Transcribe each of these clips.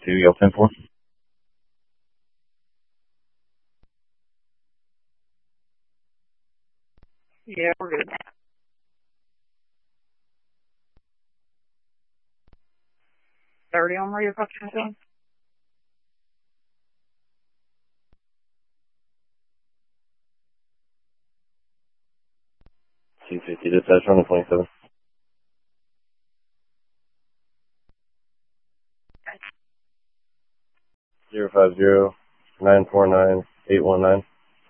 22, Yale 10-4. Yeah, we're good. 30 on radio approximately. C50 dispatch on the 27. Zero 50 949 819.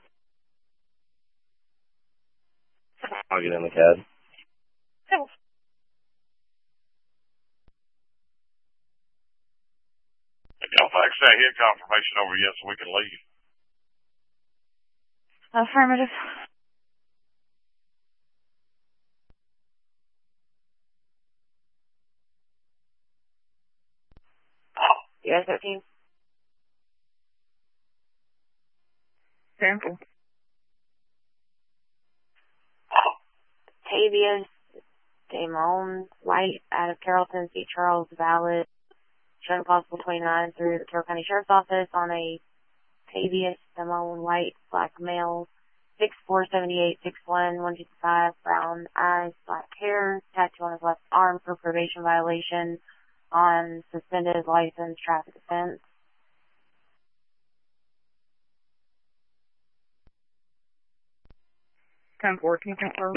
I'll get in the CAD. Y'all fax that hit confirmation over yet so we can leave? Affirmative. US 13. Sample. Tavius Damone White out of Carrollton, St. Charles, valid. Showing possible 29 through the Carroll County Sheriff's Office on a Tavius Damone White, black male, 6'4", 6'1", 155, brown eyes, black hair, tattoo on his left arm for probation violation on suspended license traffic offense. Ten 14 confirm.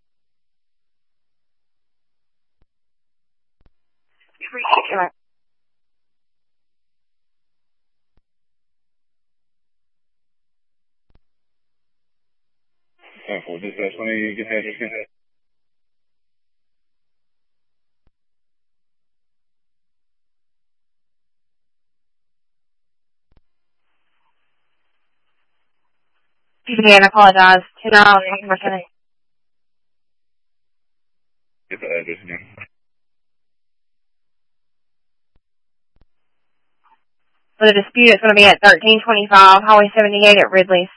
Sample dispatch, let me get that. Excuse me, I apologize. No, unfortunately. Get the address again. For the dispute, it's going to be at 1325 Highway 78 at Ridley's.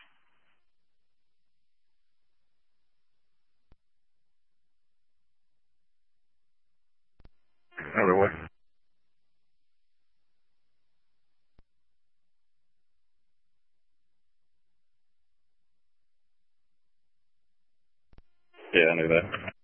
Other way. Yeah, I knew that.